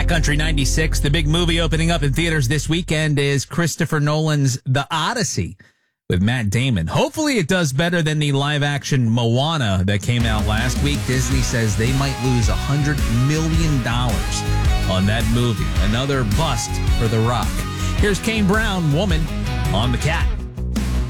Country 96, the big movie opening up in theaters this weekend is Christopher Nolan's The Odyssey with Matt Damon. Hopefully it does better than the live-action Moana that came out last week. Disney says they might lose $100 million on that movie. Another bust for The Rock. Here's Kane Brown, Woman, on the Cat.